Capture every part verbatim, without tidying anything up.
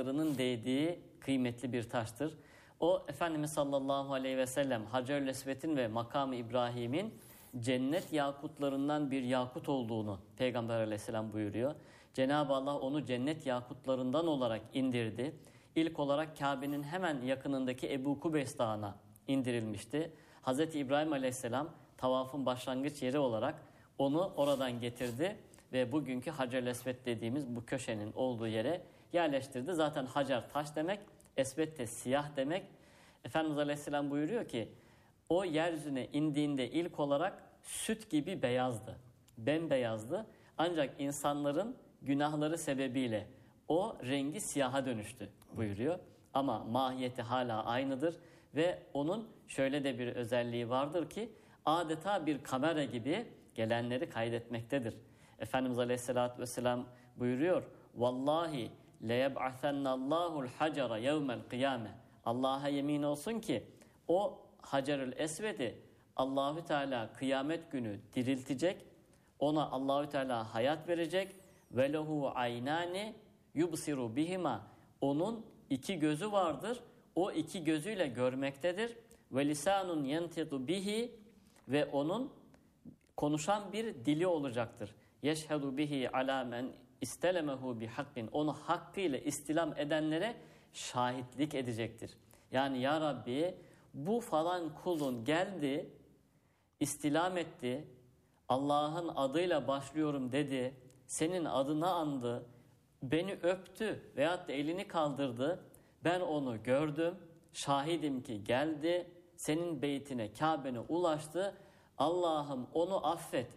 ayaklarının değdiği kıymetli bir taştır. O Efendimiz sallallahu aleyhi ve sellem Hacer-ül Esved'in ve Makam-ı İbrahim'in cennet yakutlarından bir yakut olduğunu Peygamber aleyhisselam buyuruyor. Cenab-ı Allah onu cennet yakutlarından olarak indirdi. İlk olarak Kabe'nin hemen yakınındaki Ebu Kubeys Dağı'na indirilmişti. Hazreti İbrahim aleyhisselam tavafın başlangıç yeri olarak onu oradan getirdi ve bugünkü Hacer-ül Esved dediğimiz bu köşenin olduğu yere yerleştirdi. Zaten Hacer taş demek, Esved de siyah demek. Efendimiz aleyhisselam buyuruyor ki o yeryüzüne indiğinde ilk olarak süt gibi beyazdı, bembeyazdı. Ancak insanların günahları sebebiyle o rengi siyaha dönüştü buyuruyor. Ama mahiyeti hala aynıdır ve onun şöyle de bir özelliği vardır ki adeta bir kamera gibi gelenleri kaydetmektedir. Efendimiz Aleyhisselatü Vesselam buyuruyor: Vallahi leyeb'athennallahul hacera yevmel kıyame. Allah'a yemin olsun ki o Hacerül Esved'i Allahü Teala kıyamet günü diriltecek. Ona Allahü Teala hayat verecek. Ve lehu aynani yubsiru bihima. Onun iki gözü vardır. O iki gözüyle görmektedir. Ve lisanun yentiqu bihi. Ve onun konuşan bir dili olacaktır. Yeşhedü bihi ala men istelemehu bi hakkin. Onu hakkıyla istilam edenlere şahitlik edecektir. Yani ya Rabbi, bu falan kulun geldi, istilam etti, Allah'ın adıyla başlıyorum dedi, senin adını andı, beni öptü veyahut da elini kaldırdı, ben onu gördüm, şahidim ki geldi, senin beytine, Kabe'ne ulaştı, Allah'ım onu affet,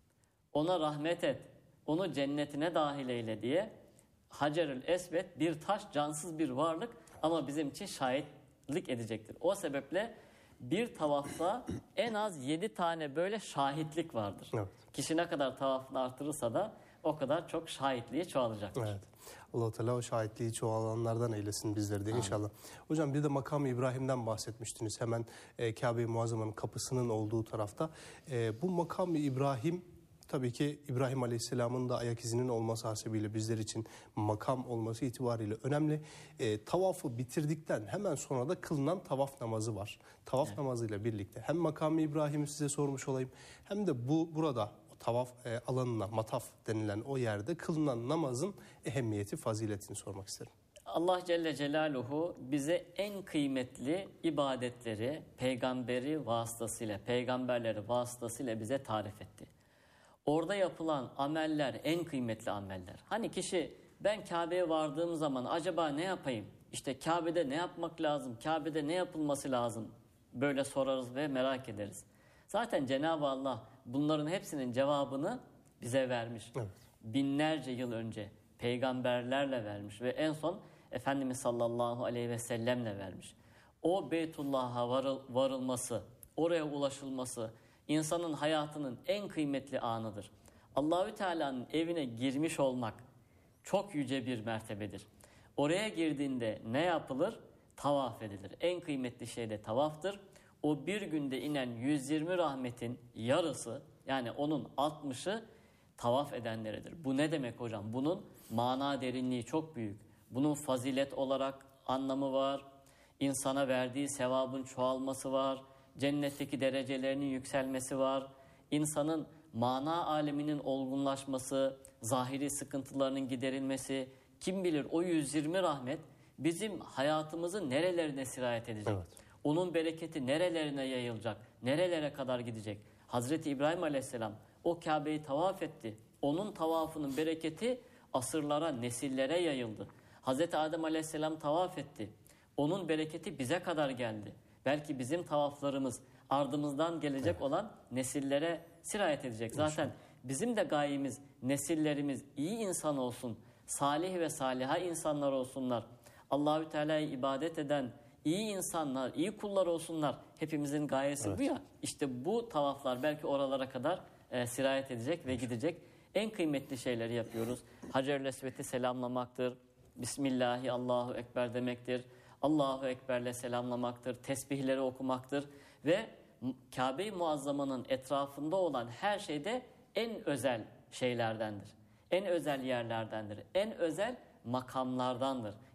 ona rahmet et, onu cennetine dahil eyle diye Hacerül Esved bir taş, cansız bir varlık ama bizim için şahitlik edecektir. O sebeple bir tavafta en az yedi tane böyle şahitlik vardır. Evet. Kişi ne kadar tavafını artırırsa da o kadar çok şahitliği çoğalacaktır. Evet. Allah-u Teala o şahitliği çoğalanlardan eylesin bizleri de inşallah. Hocam bir de Makam-ı İbrahim'den bahsetmiştiniz. Hemen e, Kabe-i Muazzama'nın kapısının olduğu tarafta. E, bu Makam-ı İbrahim tabii ki İbrahim Aleyhisselam'ın da ayak izinin olması hasebiyle bizler için makam olması itibariyle önemli. E, tavafı bitirdikten hemen sonra da kılınan tavaf namazı var. Tavaf evet. namazıyla birlikte hem Makam-ı İbrahim'i size sormuş olayım hem de bu burada o tavaf e, alanına, mataf denilen o yerde kılınan namazın ehemmiyeti, faziletini sormak isterim. Allah Celle Celaluhu bize en kıymetli ibadetleri peygamberi vasıtasıyla, peygamberleri vasıtasıyla bize tarif etti. Orada yapılan ameller en kıymetli ameller. Hani kişi ben Kabe'ye vardığım zaman acaba ne yapayım? İşte Kabe'de ne yapmak lazım? Kabe'de ne yapılması lazım? Böyle sorarız ve merak ederiz. Zaten Cenab-ı Allah bunların hepsinin cevabını bize vermiş. Evet. Binlerce yıl önce peygamberlerle vermiş ve en son Efendimiz sallallahu aleyhi ve sellemle vermiş. O Beytullah'a varıl, varılması, oraya ulaşılması insanın hayatının en kıymetli anıdır. Allahü Teala'nın evine girmiş olmak çok yüce bir mertebedir. Oraya girdiğinde ne yapılır? Tavaf edilir. En kıymetli şey de tavaftır. O bir günde inen yüz yirmi rahmetin yarısı, yani onun altmışı tavaf edenleridir. Bu ne demek hocam? Bunun mana derinliği çok büyük. Bunun fazilet olarak anlamı var. İnsana verdiği sevabın çoğalması var. Cennetteki derecelerinin yükselmesi var. İnsanın mana aleminin olgunlaşması, zahiri sıkıntılarının giderilmesi. Kim bilir o yüz yirmi rahmet bizim hayatımızın nerelerine sirayet edecek? Evet. Onun bereketi nerelerine yayılacak? Nerelere kadar gidecek? Hazreti İbrahim Aleyhisselam o Kabe'yi tavaf etti. Onun tavafının bereketi asırlara, nesillere yayıldı. Hazreti Adem Aleyhisselam tavaf etti. Onun bereketi bize kadar geldi. Belki bizim tavaflarımız ardımızdan gelecek evet. olan nesillere sirayet edecek. Zaten bizim de gayemiz nesillerimiz iyi insan olsun, salih ve saliha insanlar olsunlar. Allahü Teala'ya ibadet eden iyi insanlar, iyi kullar olsunlar. Hepimizin gayesi evet. bu ya. İşte bu tavaflar belki oralara kadar e, sirayet edecek ve gidecek. En kıymetli şeyleri yapıyoruz. Hacer-ül Esved'i selamlamaktır. Bismillahi Allahu Ekber demektir. Allahu Ekber'le selamlamaktır. Tesbihleri okumaktır. Ve Kabe-i Muazzama'nın etrafında olan her şeyde en özel şeylerdendir. En özel yerlerdendir. En özel makamlardandır.